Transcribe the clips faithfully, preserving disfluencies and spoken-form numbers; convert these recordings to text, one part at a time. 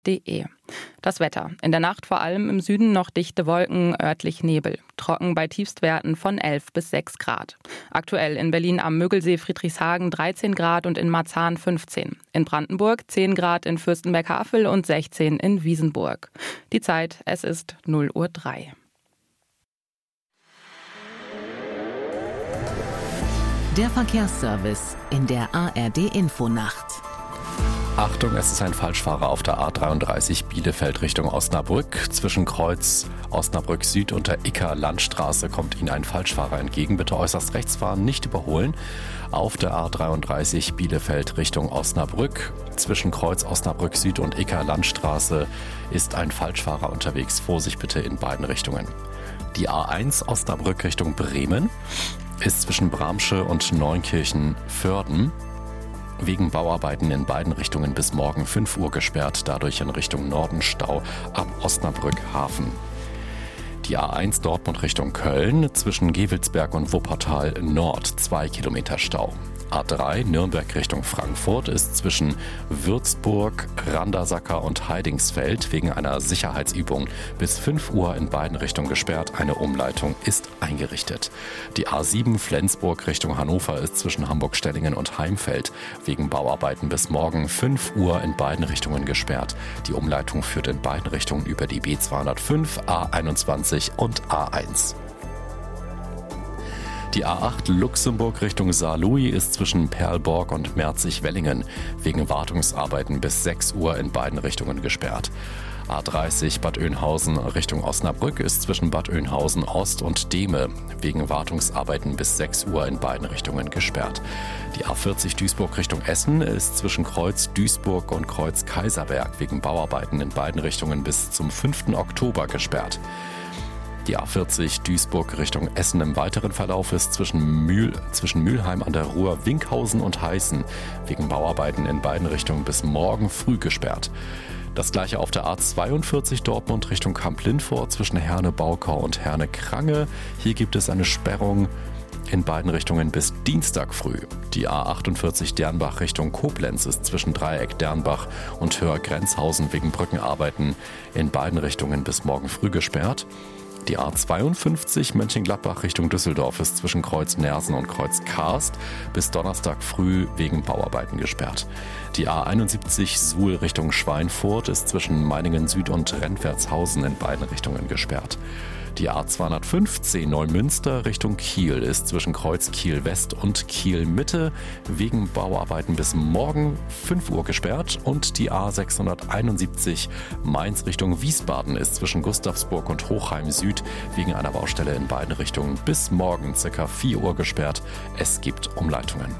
punkt de. Das Wetter. In der Nacht vor allem im Süden noch dichte Wolken, örtlich Nebel. Trocken bei Tiefstwerten von elf bis sechs Grad. Aktuell in Berlin am Müggelsee Friedrichshagen dreizehn Grad und in Marzahn fünfzehn. In Brandenburg zehn Grad in Fürstenberg-Havel und sechzehn in Wiesenburg. Die Zeit, es ist null Uhr drei. Der Verkehrsservice in der A R D-Infonacht. Achtung, es ist ein Falschfahrer auf der A dreiunddreißig Bielefeld Richtung Osnabrück. Zwischen Kreuz Osnabrück Süd und der Icker Landstraße kommt Ihnen ein Falschfahrer entgegen. Bitte äußerst rechts fahren, nicht überholen. Auf der A dreiunddreißig Bielefeld Richtung Osnabrück. Zwischen Kreuz Osnabrück Süd und Icker Landstraße ist ein Falschfahrer unterwegs. Vorsicht bitte in beiden Richtungen. Die A eins Osnabrück Richtung Bremen ist zwischen Bramsche und Neunkirchen-Vörden wegen Bauarbeiten in beiden Richtungen bis morgen fünf Uhr gesperrt, dadurch in Richtung Norden Stau ab Osnabrück Hafen. Die A eins Dortmund Richtung Köln zwischen Gevelsberg und Wuppertal Nord zwei Kilometer Stau. A drei Nürnberg Richtung Frankfurt ist zwischen Würzburg, Randersacker und Heidingsfeld wegen einer Sicherheitsübung bis fünf Uhr in beiden Richtungen gesperrt. Eine Umleitung ist eingerichtet. Die A sieben Flensburg Richtung Hannover ist zwischen Hamburg-Stellingen und Heimfeld wegen Bauarbeiten bis morgen fünf Uhr in beiden Richtungen gesperrt. Die Umleitung führt in beiden Richtungen über die B zweihundertfünf, A einundzwanzig und A eins. Die A acht Luxemburg Richtung Saarlouis ist zwischen Perlborg und Merzig-Wellingen wegen Wartungsarbeiten bis sechs Uhr in beiden Richtungen gesperrt. A dreißig Bad Oeynhausen Richtung Osnabrück ist zwischen Bad Oeynhausen Ost und Dehme wegen Wartungsarbeiten bis sechs Uhr in beiden Richtungen gesperrt. Die A vierzig Duisburg Richtung Essen ist zwischen Kreuz Duisburg und Kreuz Kaiserberg wegen Bauarbeiten in beiden Richtungen bis zum fünften Oktober gesperrt. Die A vierzig Duisburg Richtung Essen im weiteren Verlauf ist zwischen, Mühl, zwischen Mülheim an der Ruhr, Winkhausen und Heißen wegen Bauarbeiten in beiden Richtungen bis morgen früh gesperrt. Das gleiche auf der A zweiundvierzig Dortmund Richtung Kamp-Lindfort zwischen Herne-Baukau und Herne-Krange. Hier gibt es eine Sperrung in beiden Richtungen bis Dienstag früh. Die A achtundvierzig Dernbach Richtung Koblenz ist zwischen Dreieck Dernbach und Höher-Grenzhausen wegen Brückenarbeiten in beiden Richtungen bis morgen früh gesperrt. Die A zweiundfünfzig Mönchengladbach Richtung Düsseldorf ist zwischen Kreuz Nersen und Kreuz Karst bis Donnerstag früh wegen Bauarbeiten gesperrt. Die A einundsiebzig Suhl Richtung Schweinfurt ist zwischen Meiningen Süd und Rentwertshausen in beiden Richtungen gesperrt. Die A zweihundertfünfzehn Neumünster Richtung Kiel ist zwischen Kreuz Kiel West und Kiel Mitte wegen Bauarbeiten bis morgen fünf Uhr gesperrt. Und die A sechshunderteinundsiebzig Mainz Richtung Wiesbaden ist zwischen Gustavsburg und Hochheim Süd wegen einer Baustelle in beiden Richtungen bis morgen ca. vier Uhr gesperrt. Es gibt Umleitungen.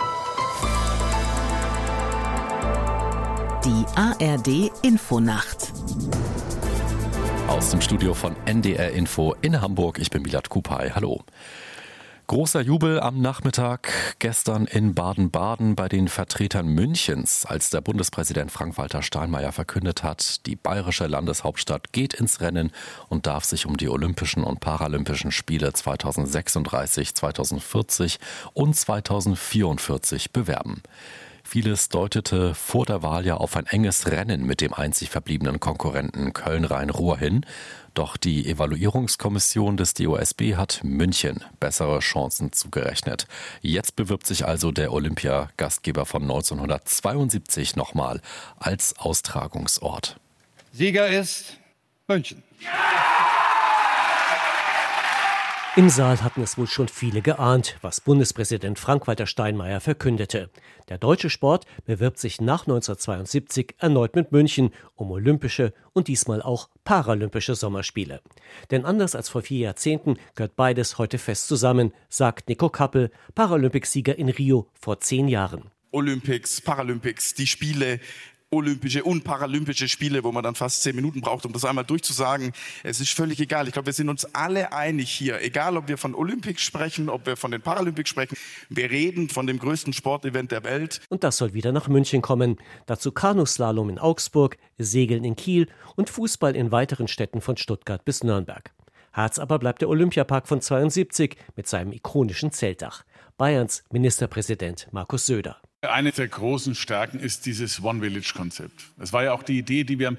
Die A R D-Infonacht. Aus dem Studio von N D R Info in Hamburg. Ich bin Milad Kupay. Hallo. Großer Jubel am Nachmittag gestern in Baden-Baden bei den Vertretern Münchens, als der Bundespräsident Frank-Walter Steinmeier verkündet hat, die bayerische Landeshauptstadt geht ins Rennen und darf sich um die Olympischen und Paralympischen Spiele zweitausendsechsunddreißig, zweitausendvierzig und zweitausendvierundvierzig bewerben. Vieles deutete vor der Wahl ja auf ein enges Rennen mit dem einzig verbliebenen Konkurrenten Köln-Rhein-Ruhr hin. Doch die Evaluierungskommission des D O S B hat München bessere Chancen zugerechnet. Jetzt bewirbt sich also der Olympiagastgeber von neunzehnhundertzweiundsiebzig nochmal als Austragungsort. Sieger ist München. Im Saal hatten es wohl schon viele geahnt, was Bundespräsident Frank-Walter Steinmeier verkündete. Der deutsche Sport bewirbt sich nach neunzehnhundertzweiundsiebzig erneut mit München um olympische und diesmal auch paralympische Sommerspiele. Denn anders als vor vier Jahrzehnten gehört beides heute fest zusammen, sagt Nico Kappel, Paralympicsieger in Rio vor zehn Jahren. Olympics, Paralympics, die Spiele, Olympische und Paralympische Spiele, wo man dann fast zehn Minuten braucht, um das einmal durchzusagen. Es ist völlig egal. Ich glaube, wir sind uns alle einig hier. Egal, ob wir von Olympics sprechen, ob wir von den Paralympics sprechen. Wir reden von dem größten Sportevent der Welt. Und das soll wieder nach München kommen. Dazu Kanuslalom in Augsburg, Segeln in Kiel und Fußball in weiteren Städten von Stuttgart bis Nürnberg. Herz aber bleibt der Olympiapark von zweiundsiebzig mit seinem ikonischen Zeltdach. Bayerns Ministerpräsident Markus Söder. Eine der großen Stärken ist dieses One-Village-Konzept. Das war ja auch die Idee, die wir